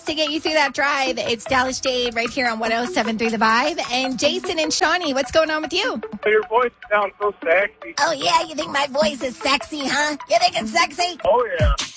best to get you through that drive. It's Dallas Dave right here on 107.3 The Vibe. And Jason and Shawnee, what's going on with you? Your voice sounds so sexy. Oh, yeah? You think my voice is sexy, huh? You think it's sexy? Oh, yeah.